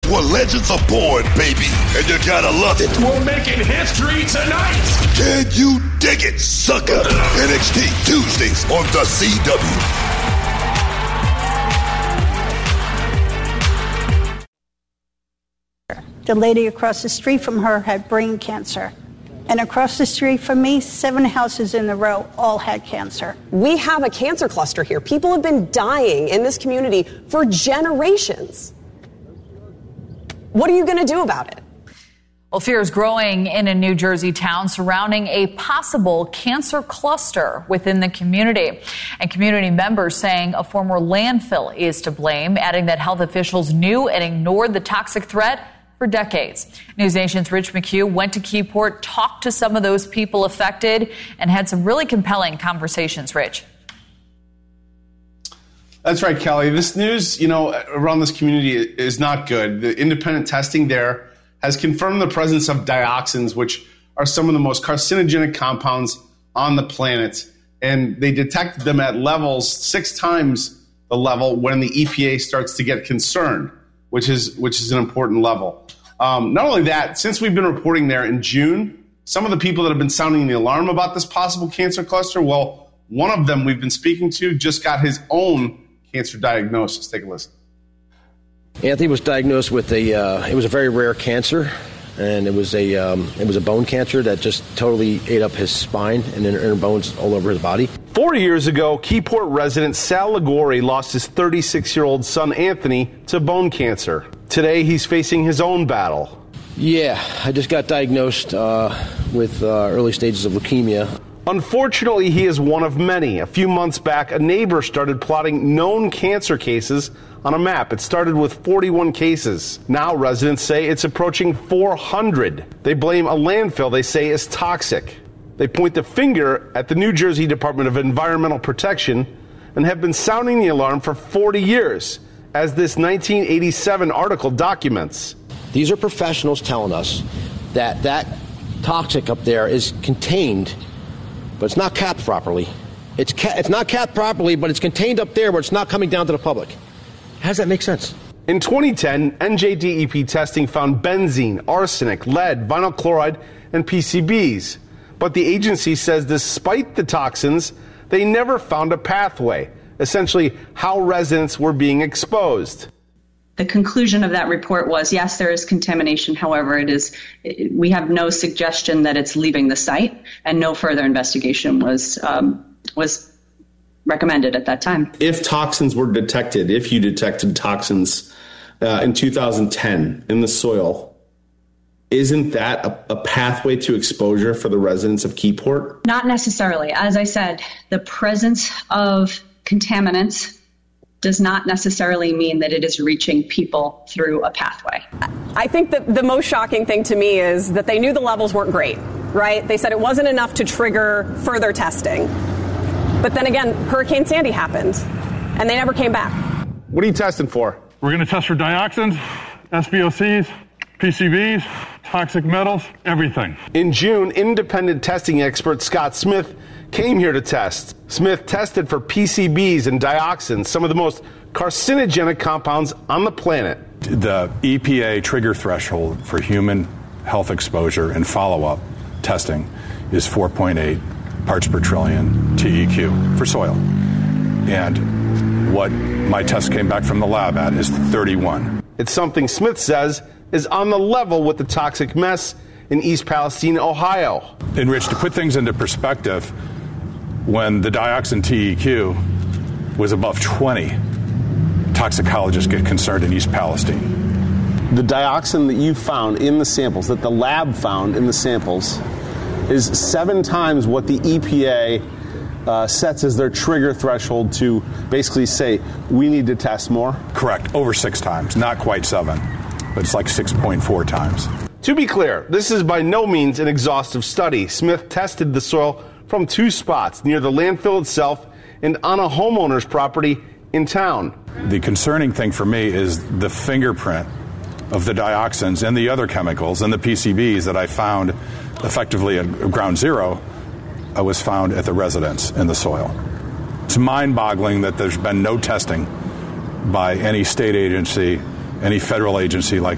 where legends are born, baby. And you gotta love it. We're making history tonight. Can you dig it, sucker? NXT Tuesdays on the CW. The lady across the street from her had brain cancer. And across the street from me, 7 houses in a row all had cancer. We have a cancer cluster here. People have been dying in this community for generations. What are you going to do about it? Well, fear is growing in a New Jersey town surrounding a possible cancer cluster within the community. And community members saying a former landfill is to blame, adding that health officials knew and ignored the toxic threat for decades. News Nation's Rich McHugh went to Keyport, talked to some of those people affected, and had some really compelling conversations. Rich. That's right, Kelly. This news, around this community is not good. The independent testing there has confirmed the presence of dioxins, which are some of the most carcinogenic compounds on the planet. And they detected them at levels 6 times the level when the EPA starts to get concerned, which is an important level. Not only that, since we've been reporting there in June, some of the people that have been sounding the alarm about this possible cancer cluster, well, one of them we've been speaking to just got his own cancer diagnosis. Take a listen. Anthony was diagnosed with it was a very rare cancer, and it was a bone cancer that just totally ate up his spine and inner bones all over his body. 4 years ago, Keyport resident Sal Ligori lost his 36-year-old son Anthony to bone cancer. Today, he's facing his own battle. Yeah, I just got diagnosed with early stages of leukemia. Unfortunately, he is one of many. A few months back, a neighbor started plotting known cancer cases on a map. It started with 41 cases. Now residents say it's approaching 400. They blame a landfill they say is toxic. They point the finger at the New Jersey Department of Environmental Protection and have been sounding the alarm for 40 years, as this 1987 article documents. These are professionals telling us that toxic up there is contained, but it's not capped properly. It's not capped properly, but it's contained up there where it's not coming down to the public. How does that make sense? In 2010, NJDEP testing found benzene, arsenic, lead, vinyl chloride, and PCBs. But the agency says despite the toxins, they never found a pathway, essentially how residents were being exposed. The conclusion of that report was, yes, there is contamination. However, we have no suggestion that it's leaving the site, and no further investigation was recommended at that time. If toxins were detected, if you detected toxins in 2010 in the soil, isn't that a pathway to exposure for the residents of Keyport? Not necessarily. As I said, the presence of contaminants does not necessarily mean that it is reaching people through a pathway. I think that the most shocking thing to me is that they knew the levels weren't great, right? They said it wasn't enough to trigger further testing. But then again, Hurricane Sandy happened, and they never came back. What are you testing for? We're going to test for dioxins, SVOCs, PCBs, toxic metals, everything. In June, independent testing expert Scott Smith came here to test. Smith tested for PCBs and dioxins, some of the most carcinogenic compounds on the planet. The EPA trigger threshold for human health exposure and follow-up testing is 4.8 parts per trillion TEQ for soil. And what my test came back from the lab at is 31. It's something Smith says is on the level with the toxic mess in East Palestine, Ohio. And Rich, to put things into perspective, when the dioxin TEQ was above 20, toxicologists get concerned in East Palestine. The dioxin that you found in the samples, that the lab found in the samples, is 7 times what the EPA sets as their trigger threshold to basically say, we need to test more? Correct. Over 6 times. Not quite 7, but it's like 6.4 times. To be clear, this is by no means an exhaustive study. Smith tested the soil from 2 spots, near the landfill itself and on a homeowner's property in town. The concerning thing for me is the fingerprint of the dioxins and the other chemicals and the PCBs that I found effectively at ground zero was found at the residence in the soil. It's mind-boggling that there's been no testing by any state agency, any federal agency like